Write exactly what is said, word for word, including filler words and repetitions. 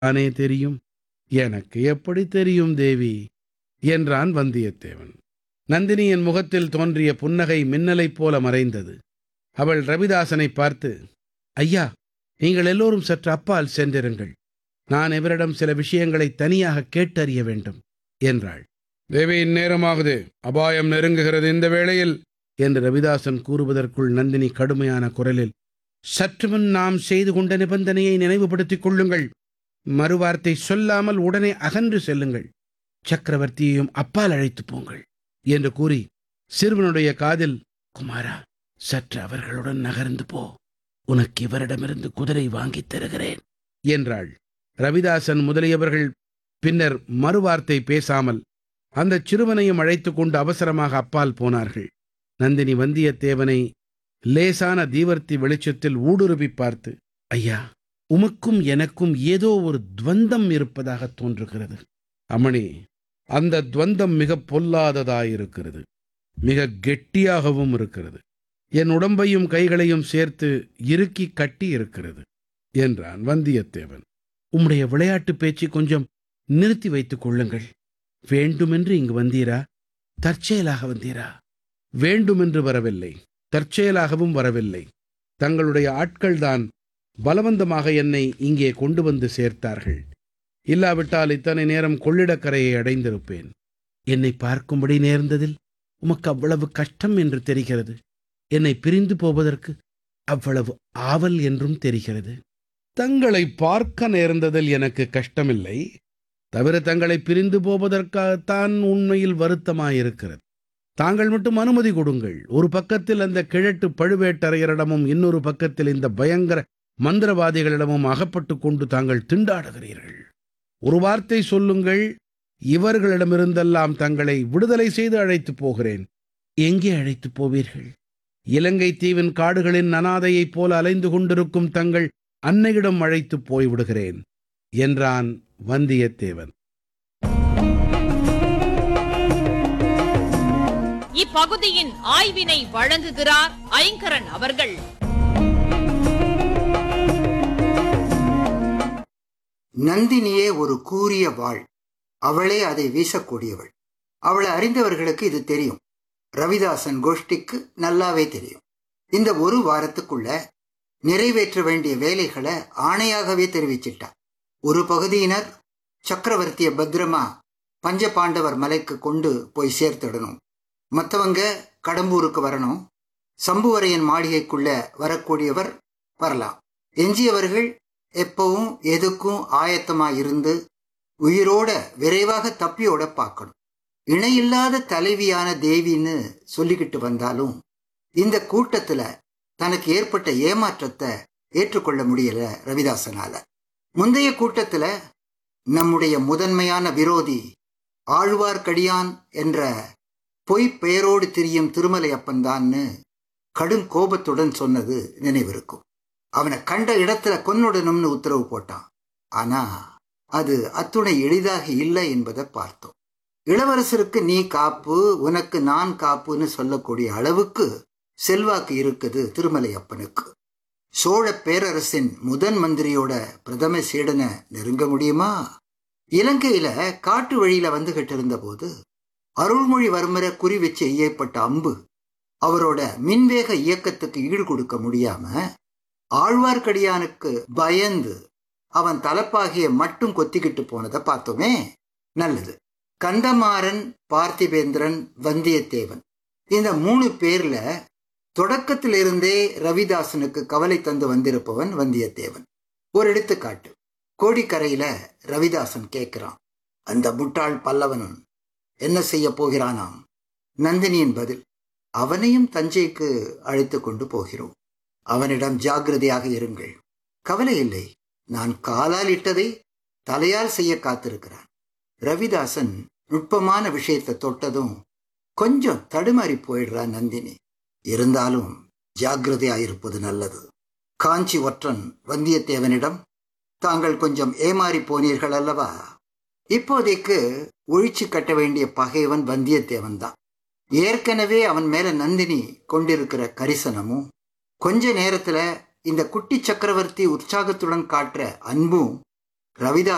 தானே தெரியும். எனக்கு எப்படி தெரியும் தேவி என்றான் வந்தியத்தேவன். நந்தினியின் முகத்தில் தோன்றிய புன்னகை மின்னலைப் போல மறைந்தது. அவள் ரவிதாசனை பார்த்து, ஐயா, நீங்கள் எல்லோரும் சற்று அப்பால் சென்றிருங்கள். நான் இவரிடம் சில விஷயங்களை தனியாக கேட்டறிய வேண்டும் என்றாள். தேவி, இந்நேரமாகுது, அபாயம் நெருங்குகிறது இந்த வேளையில் என்று ரவிதாசன் கூறுவதற்குள் நந்தினி கடுமையான குரலில், சற்றுமுன் நாம் செய்து கொண்ட நிபந்தனையை நினைவுபடுத்திக் கொள்ளுங்கள். மறுவார்த்தை சொல்லாமல் உடனே அகன்று செல்லுங்கள். சக்கரவர்த்தியையும் அப்பால் அழைத்து போங்கள் என்று கூறி சிறுவனுடைய காதில், குமாரா, சற்று அவர்களுடன் நகர்ந்து போ, உனக்கு இவரிடமிருந்து குதிரை வாங்கித் தருகிறேன் என்றாள். ரவிதாசன் முதலியவர்கள் பின்னர் மறுவார்த்தை பேசாமல் அந்தச் சிறுவனையும் அழைத்துக் கொண்டு அவசரமாக அப்பால் போனார்கள். நந்தினி வந்தியத்தேவனை லேசான தீவர்த்தி வெளிச்சத்தில் ஊடுருவி பார்த்து, ஐயா, உமக்கும் எனக்கும் ஏதோ ஒரு துவந்தம் இருப்பதாக தோன்றுகிறது. அம்மணி, அந்த துவந்தம் மிக பொல்லாததாயிருக்கிறது, மிக கெட்டியாகவும் இருக்கிறது. என் உடம்பையும் கைகளையும் சேர்த்து இறுக்கி கட்டி இருக்கிறது என்றான் வந்தியத்தேவன். உம்முடைய விளையாட்டு பேச்சு கொஞ்சம் நிறுத்தி வைத்துக் கொள்ளுங்கள். வேண்டுமென்று இங்கு வந்தீரா, தற்செயலாக வந்தீரா? வேண்டுமென்று வரவில்லை, தற்செயலாகவும் வரவில்லை. தங்களுடைய ஆட்கள்தான் பலவந்தமாக என்னை இங்கே கொண்டு வந்து சேர்த்தார்கள். இல்லாவிட்டால் இத்தனை நேரம் கொள்ளிடக்கரையை அடைந்திருப்பேன். என்னை பார்க்கும்படி நேர்ந்ததில் உமக்கு அவ்வளவு கஷ்டம் என்று தெரிகிறது. என்னை பிரிந்து போவதற்கு அவ்வளவு ஆவல் என்றும் தெரிகிறது. தங்களை பார்க்க நேர்ந்ததில் எனக்கு கஷ்டமில்லை, தவிர தங்களை பிரிந்து போவதற்காகத்தான் உண்மையில் வருத்தமாயிருக்கிறது. தாங்கள் மட்டும் அனுமதி கொடுங்கள். ஒரு பக்கத்தில் அந்த கிழட்டு பழுவேட்டரையரிடமும் இன்னொரு பக்கத்தில் இந்த பயங்கர மந்திரவாதிகளிடமும் அகப்பட்டு கொண்டு தாங்கள் திண்டாடுகிறீர்கள். ஒரு வார்த்தை சொல்லுங்கள், இவர்களிடமிருந்தெல்லாம் தங்களை விடுதலை செய்து அழைத்து போகிறேன். எங்கே அழைத்து போவீர்கள்? இலங்கை தீவின் காடுகளின் அனாதையைப் போல அலைந்து கொண்டிருக்கும் தங்கள் அன்னையிடம் அழைத்து போய்விடுகிறேன் என்றான் வந்தியத்தேவன். இப்பகுதியின் ஆய்வினை வழங்குகிறார் ஐங்கரன் அவர்கள். நந்தினியே ஒரு கூரிய வாள், அவளே அதை வீசக்கூடியவள். அவளை அறிந்தவர்களுக்கு இது தெரியும். ரவிதாசன் கோஷ்டிக்கு நல்லாவே தெரியும். இந்த ஒரு வாரத்துக்குள்ள நிறைவேற்ற வேண்டிய வேலைகளை ஆணையாகவே தெரிவிச்சிட்டா. ஒரு பகுதியினர் சக்கரவர்த்திய பத்திரமா பஞ்ச பாண்டவர் மலைக்கு கொண்டு போய் சேர்த்திடணும். மற்றவங்க கடம்பூருக்கு வரணும். சம்புவரையன் மாளிகைக்குள்ள வரக்கூடியவர் வரலாம். எஞ்சியவர்கள் எப்பவும் எதுக்கும் ஆயத்தமா இருந்து உயிரோட விரைவாக தப்பியோட பார்க்கணும். இணையில்லாத தலைவியான தேவின்னு சொல்லிக்கிட்டு வந்தாலும் இந்த கூட்டத்துல தனக்கு ஏற்பட்ட ஏமாற்றத்தை ஏற்றுக்கொள்ள முடியல ரவிதாசனால. முந்தைய கூட்டத்துல நம்முடைய முதன்மையான விரோதி ஆழ்வார்க்கடியான் என்ற பொய் பெயரோடு திரியும் திருமலை அப்பன்தான்னு கடும் கோபத்துடன் சொன்னது நினைவிருக்கும். அவனை கண்ட இடத்துல கொன்னுடணும்னு உத்தரவு போட்டான். ஆனா அது அத்துணை எளிதாக இல்லை என்பதை பார்த்தோம். இளவரசருக்கு நீ காப்பு, உனக்கு நான் காப்புன்னு சொல்லக்கூடிய அளவுக்கு செல்வாக்கு இருக்குது திருமலை அப்பனுக்கு. சோழ பேரரசின் முதன் மந்திரியோட பிரதம சீடனை நெருங்க முடியுமா? இலங்கையில காட்டு வழியில வந்துகிட்டு இருந்த போது அருள்மொழிவர்மரை குறி வச்சு எய்யப்பட்ட அம்பு அவரோட மின்வேக இயக்கத்துக்கு ஈடு கொடுக்க முடியாம ஆழ்வார்க்கடியானுக்கு பயந்து அவன் தலப்பாகிய மட்டும் கொத்திக்கிட்டு போனதை பார்த்தோமே. நல்லது. கந்தமாறன், பார்த்திபேந்திரன், வந்தியத்தேவன், இந்த மூணு பேர்ல தொடக்கத்திலிருந்தே ரவிதாசனுக்கு கவலை தந்து வந்திருப்பவன் வந்தியத்தேவன். ஒரு எடுத்துக்காட்டு. கோடிக்கரையில ரவிதாசன் கேட்கிறான், அந்த முட்டாள் பல்லவனும் என்ன செய்ய போகிறானாம்? நந்தினியின் பதில், அவனையும் தஞ்சைக்கு அழைத்து கொண்டு போகிறோம். அவனிடம் ஜாக்கிரதையாக இருங்கள். கவலை இல்லை, நான் காலால் இட்டதை தலையால் செய்ய காத்திருக்கிறான். ரவிதாசன் நுட்பமான விஷயத்தை தொட்டதும் கொஞ்சம் தடுமாறி போயிடுறான் நந்தினி. இருந்தாலும் ஜாக்கிரதையாயிருப்பது நல்லது. காஞ்சி ஒற்றன் வந்தியத்தேவனிடம், தாங்கள் கொஞ்சம் ஏமாறி போனீர்கள் அல்லவா? இப்போதைக்கு ஒழிச்சு கட்ட வேண்டிய பகைவன் வந்தியத்தேவன் தான். ஏற்கனவே அவன் மேல நந்தினி கொண்டிருக்கிற கரிசனமும் கொஞ்ச நேரத்துல இந்த குட்டி சக்கரவர்த்தி உற்சாகத்துடன் காட்டுற அன்பும் ரவிதாஸ்